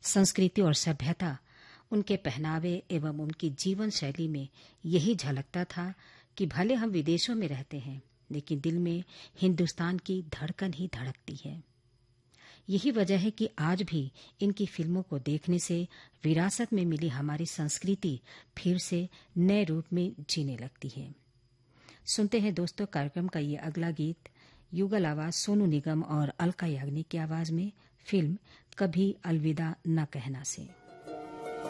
संस्कृति और सभ्यता, उनके पहनावे एवं उनकी जीवन शैली में यही झलकता था कि भले हम विदेशों में रहते हैं, लेकिन दिल में हिंदुस्तान की धड़कन ही धड़कती है। यही वजह है कि आज भी इनकी फिल्मों को देखने से विरासत में मिली हमारी संस्कृति फिर से नए रूप में जीने लगती है। सुनते हैं दोस्तों कार्यक्रम का ये अगला गीत, युगल आवाज सोनू निगम और अलका याग्निक की आवाज में, फिल्म कभी अलविदा न कहना से।